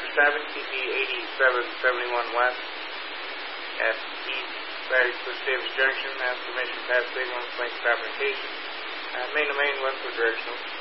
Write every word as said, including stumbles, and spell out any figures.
seven, T P eighty-seven seventy-one west at East Battery Switch Davis Junction. Has permission to pass signal and link fabrication. Uh, main to main, westward directional.